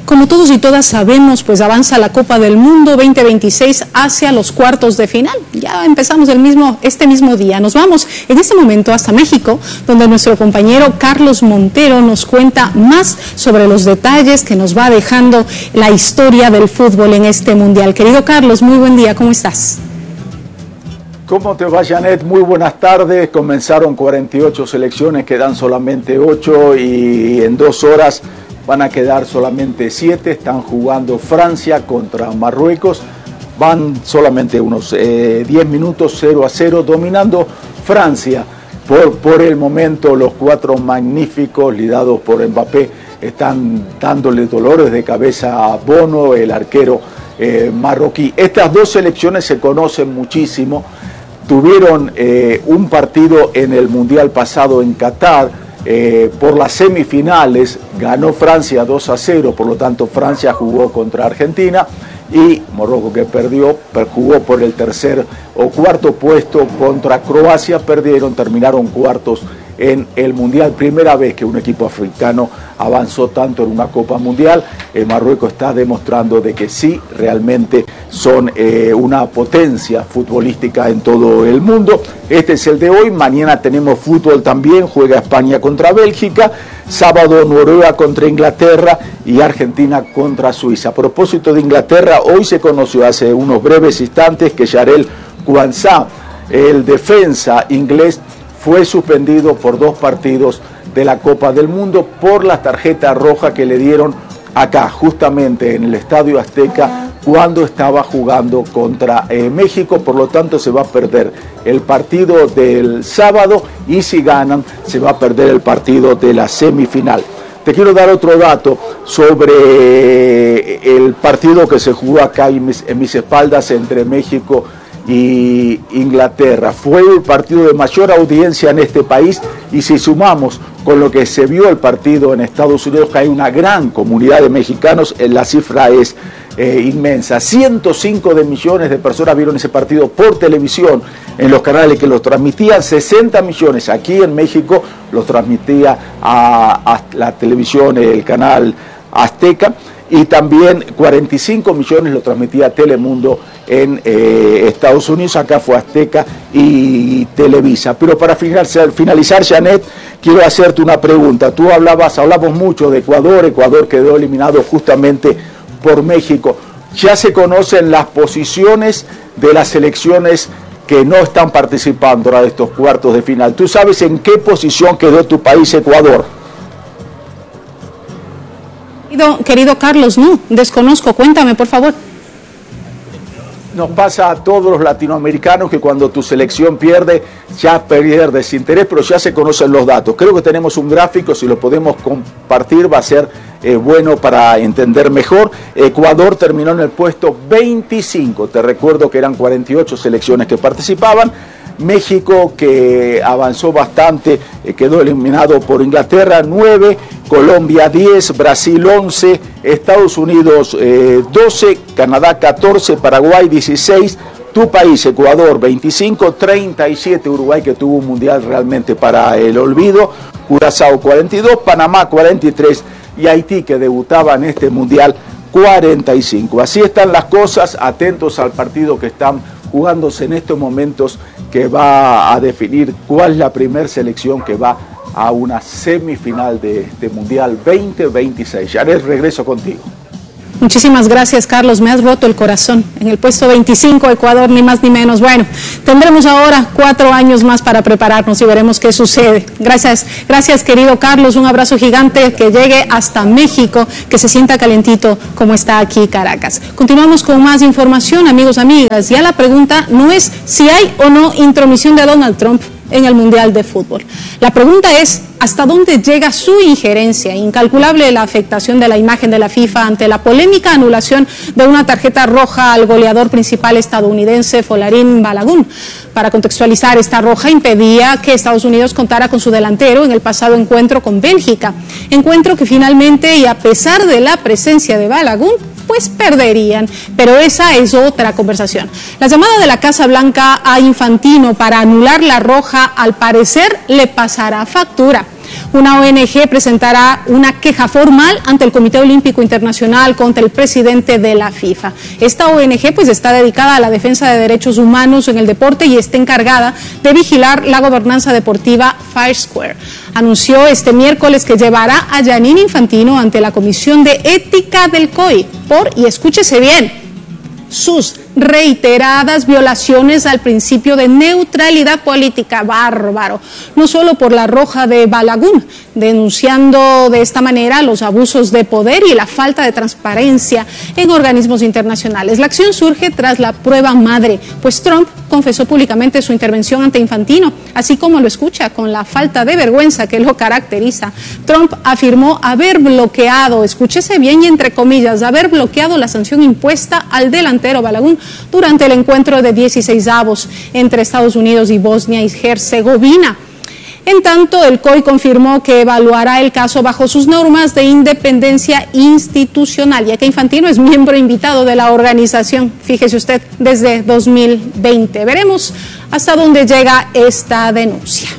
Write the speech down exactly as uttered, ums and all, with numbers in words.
Como todos y todas sabemos, pues avanza la Copa del Mundo veinte veintiséis hacia los cuartos de final. Ya empezamos el mismo, este mismo día. Nos vamos en este momento hasta México, donde nuestro compañero Carlos Montero nos cuenta más sobre los detalles que nos va dejando la historia del fútbol en este mundial. Querido Carlos, muy buen día, ¿cómo estás? ¿Cómo te va, Janet? Muy buenas tardes. Comenzaron cuarenta y ocho selecciones, quedan solamente ocho y en dos horas van a quedar solamente siete. Están jugando Francia contra Marruecos. Van solamente unos eh, diez minutos, cero a cero, dominando Francia. Por, por el momento, los cuatro magníficos, liderados por Mbappé, están dándole dolores de cabeza a Bono, el arquero eh, marroquí. Estas dos selecciones se conocen muchísimo. Tuvieron eh, un partido en el Mundial pasado en Qatar, eh, por las semifinales, ganó Francia dos a cero, por lo tanto Francia jugó contra Argentina y Marruecos, que perdió, jugó por el tercer o cuarto puesto contra Croacia, perdieron, terminaron cuartos en el Mundial. Primera vez que un equipo africano avanzó tanto en una Copa Mundial. El Marruecos está demostrando de que sí, realmente son eh, una potencia futbolística en todo el mundo. Este es el de hoy. Mañana tenemos fútbol también. Juega España contra Bélgica. Sábado Noruega contra Inglaterra y Argentina contra Suiza. A propósito de Inglaterra, hoy se conoció hace unos breves instantes que Jarell Quansah, el defensa inglés, fue suspendido por dos partidos de la Copa del Mundo por la tarjeta roja que le dieron acá, justamente en el Estadio Azteca, cuando estaba jugando contra eh, México. Por lo tanto, se va a perder el partido del sábado y si ganan, se va a perder el partido de la semifinal. Te quiero dar otro dato sobre el partido que se jugó acá en mis, en mis espaldas entre México y Inglaterra. Fue el partido de mayor audiencia en este país y si sumamos con lo que se vio el partido en Estados Unidos, que hay una gran comunidad de mexicanos, la cifra es eh, inmensa. ciento cinco de millones de personas vieron ese partido por televisión en los canales que los transmitían. sesenta millones aquí en México los transmitía a, a la televisión, el canal Azteca, y también cuarenta y cinco millones lo transmitía Telemundo en eh, Estados Unidos. Acá fue Azteca y Televisa. Pero para finalizar, finalizar, Janet, quiero hacerte una pregunta. Tú hablabas, hablamos mucho de Ecuador. Ecuador quedó eliminado justamente por México. Ya se conocen las posiciones de las selecciones que no están participando ahora de estos cuartos de final. ¿Tú sabes en qué posición quedó tu país, Ecuador? Querido, querido Carlos, no, desconozco, cuéntame por favor. Nos pasa a todos los latinoamericanos que cuando tu selección pierde, ya pierdes interés, pero ya se conocen los datos. Creo que tenemos un gráfico, si lo podemos compartir va a ser eh, bueno para entender mejor. Ecuador terminó en el puesto veinticinco, te recuerdo que eran cuarenta y ocho selecciones que participaban. México, que avanzó bastante, eh, quedó eliminado por Inglaterra, nueve, Colombia diez, Brasil once, Estados Unidos eh, doce, Canadá catorce, Paraguay dieciséis, tu país, Ecuador veinticinco, treinta y siete, Uruguay, que tuvo un mundial realmente para el olvido, Curazao cuarenta y dos, Panamá cuarenta y tres y Haití, que debutaba en este mundial, cuarenta y cinco. Así están las cosas, atentos al partido que están jugándose en estos momentos, que va a definir cuál es la primera selección que va a una semifinal de este Mundial veinte veintiséis. Janet, regreso contigo. Muchísimas gracias, Carlos, me has roto el corazón. En el puesto veinticinco, Ecuador, ni más ni menos. Bueno, tendremos ahora cuatro años más para prepararnos y veremos qué sucede. Gracias, gracias, querido Carlos, un abrazo gigante, que llegue hasta México, que se sienta calentito como está aquí Caracas. Continuamos con más información, amigos, amigas. Ya la pregunta no es si hay o no intromisión de Donald Trump en el Mundial de Fútbol. La pregunta es, ¿hasta dónde llega su injerencia? Incalculable la afectación de la imagen de la FIFA ante la polémica anulación de una tarjeta roja al goleador principal estadounidense Folarin Balogun. Para contextualizar, esta roja impedía que Estados Unidos contara con su delantero en el pasado encuentro con Bélgica. Encuentro que finalmente, y a pesar de la presencia de Balogun, pues perderían, pero esa es otra conversación. La llamada de la Casa Blanca a Infantino para anular la roja, al parecer, le pasará factura. Una O N G presentará una queja formal ante el Comité Olímpico Internacional contra el presidente de la FIFA. Esta O N G pues está dedicada a la defensa de derechos humanos en el deporte y está encargada de vigilar la gobernanza deportiva Fair Square. Anunció este miércoles que llevará a Giannini Infantino ante la Comisión de Ética del C O I por, y escúchese bien, sus reiteradas violaciones al principio de neutralidad política. Bárbaro. No solo por la Roja de Balaguer, denunciando de esta manera los abusos de poder y la falta de transparencia en organismos internacionales. La acción surge tras la prueba madre, pues Trump confesó públicamente su intervención ante Infantino, así como lo escucha, con la falta de vergüenza que lo caracteriza. Trump afirmó haber bloqueado, escúchese bien y entre comillas, haber bloqueado la sanción impuesta al delantero Balaguer durante el encuentro de dieciséis avos entre Estados Unidos y Bosnia y Herzegovina. En tanto, el C O I confirmó que evaluará el caso bajo sus normas de independencia institucional, ya que Infantino es miembro invitado de la organización, fíjese usted, desde dos mil veinte. Veremos hasta dónde llega esta denuncia.